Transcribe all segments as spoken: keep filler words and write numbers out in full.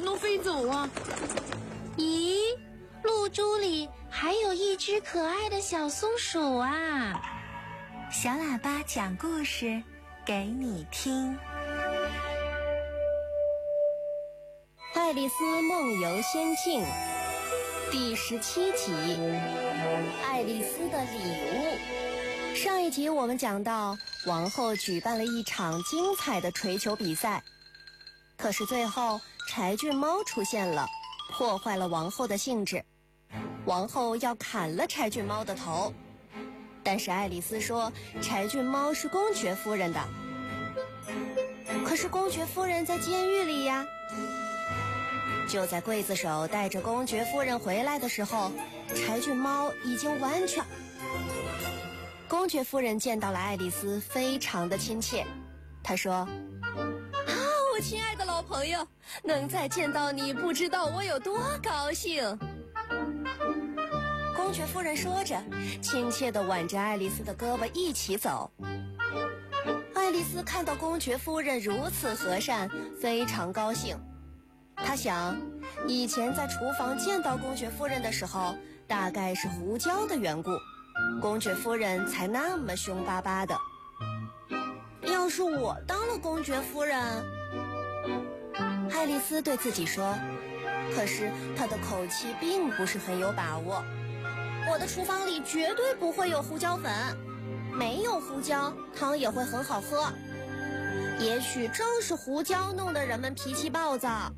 不能飞走啊？ 咦，露珠里还有一只可爱的小松鼠啊！小喇叭讲故事给你听。 爱丽丝梦游仙境第十七集，爱丽丝的礼物。上一集我们讲到，王后举办了一场精彩的锤球比赛，可是最后柴郡猫出现了，破坏了王后的兴致。王后要砍了柴郡猫的头，但是爱丽丝说柴郡猫是公爵夫人的。可是公爵夫人在监狱里呀。就在刽子手带着公爵夫人回来的时候，柴郡猫已经完全……公爵夫人见到了爱丽丝，非常的亲切。她说：“啊，我亲爱的老朋友，能再见到你，不知道我有多高兴。”公爵夫人说着，亲切地挽着爱丽丝的胳膊一起走。爱丽丝看到公爵夫人如此和善，非常高兴。她想，以前在厨房见到公爵夫人的时候，大概是胡椒的缘故，公爵夫人才那么凶巴巴的。要是我当了公爵夫人，爱丽丝对自己说，可是她的口气并不是很有把握。我的厨房里绝对不会有胡椒粉，没有胡椒，汤也会很好喝。也许正是胡椒弄得人们脾气暴躁。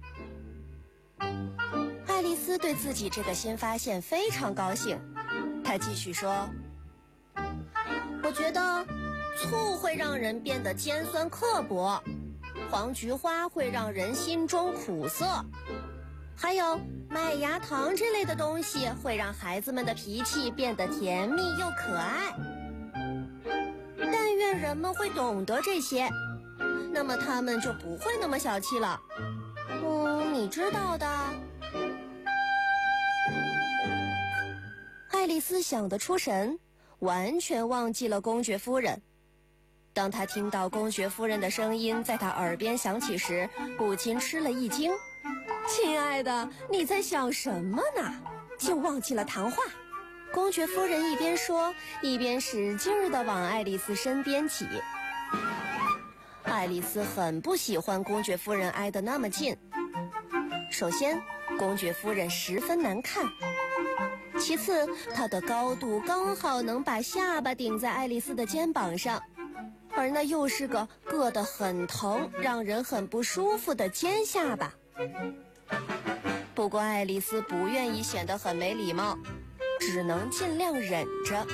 爱丽丝对自己这个新发现非常高兴，她继续说：“我觉得醋会让人变得尖酸刻薄，黄菊花会让人心中苦涩，还有麦芽糖这类的东西会让孩子们的脾气变得甜蜜又可爱。但愿人们会懂得这些，那么他们就不会那么小气了。嗯，你知道的。”爱丽丝想得出神，完全忘记了公爵夫人。当她听到公爵夫人的声音在她耳边响起时，不禁吃了一惊。亲爱的，你在想什么呢？就忘记了谈话。公爵夫人一边说，一边使劲地往爱丽丝身边挤。爱丽丝很不喜欢公爵夫人挨得那么近。首先，公爵夫人十分难看。其次，她的高度刚好能把下巴顶在爱丽丝的肩膀上，而那又是个硌得很疼、让人很不舒服的尖下巴。不过爱丽丝不愿意显得很没礼貌，只能尽量忍着。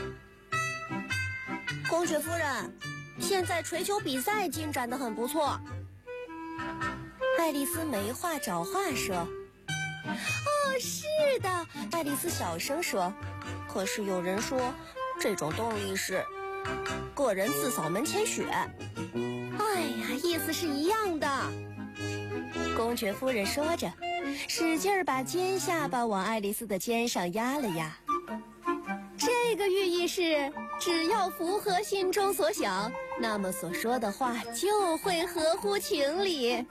公爵夫人，现在锤球比赛进展得很不错。爱丽丝没话找话说。哦，是的，爱丽丝小声说。可是有人说，这种动力是个人自扫门前雪。哎呀，意思是一样的。公爵夫人说着，使劲把尖下巴往爱丽丝的肩上压了压。这个寓意是，只要符合心中所想，那么所说的话就会合乎情理。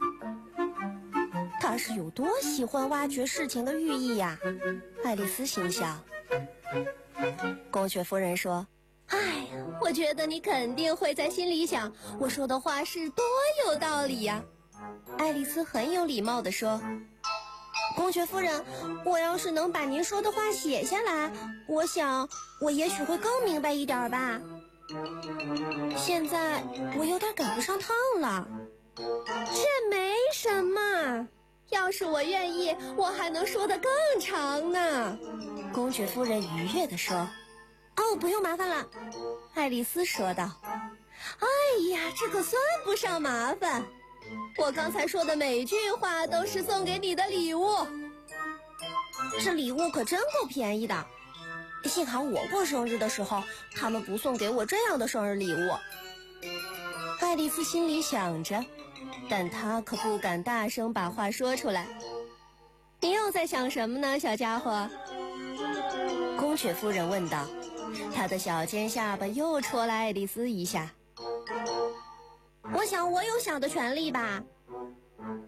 他是有多喜欢挖掘事情的寓意呀？爱丽丝心想。公爵夫人说：“哎呀，我觉得你肯定会在心里想，我说的话是多有道理呀。”爱丽丝很有礼貌地说：“公爵夫人，我要是能把您说的话写下来，我想我也许会更明白一点吧。现在我有点赶不上趟了。”这没什么，要是我愿意，我还能说得更长呢。公爵夫人愉悦地说。哦，不用麻烦了，爱丽丝说道。哎呀，这可算不上麻烦，我刚才说的每句话都是送给你的礼物。这礼物可真够便宜的，幸好我过生日的时候，他们不送给我这样的生日礼物。爱丽丝心里想着，但她可不敢大声把话说出来。你又在想什么呢，小家伙？公爵夫人问道，她的小尖下巴又戳了爱丽丝一下。我想我有想的权利吧。